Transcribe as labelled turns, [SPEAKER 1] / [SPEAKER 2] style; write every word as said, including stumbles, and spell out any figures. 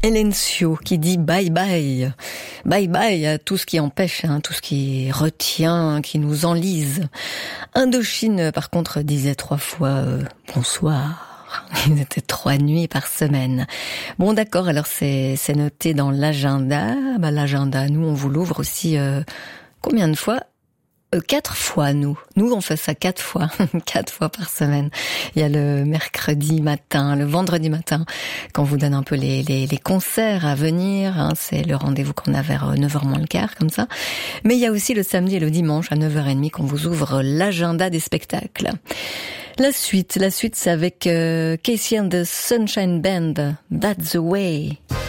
[SPEAKER 1] Elencio qui dit bye bye. Bye bye à tout ce qui empêche, hein, tout ce qui retient, qui nous enlise. Indochine, par contre, disait trois fois euh, bonsoir. Il était trois nuits par semaine. Bon, d'accord, alors c'est, c'est noté dans l'agenda. Bah, l'agenda, nous, on vous l'ouvre aussi euh, combien de fois ? Quatre fois, nous. Nous, on fait ça quatre fois. Quatre fois par semaine. Il y a le mercredi matin, le vendredi matin, quand on vous donne un peu les, les, les concerts à venir. Hein, c'est le rendez-vous qu'on a vers neuf heures moins le quart, comme ça. Mais il y a aussi le samedi et le dimanche à neuf heures trente qu'on vous ouvre l'agenda des spectacles. La suite, la suite, c'est avec euh, Casey and the Sunshine Band. That's the way.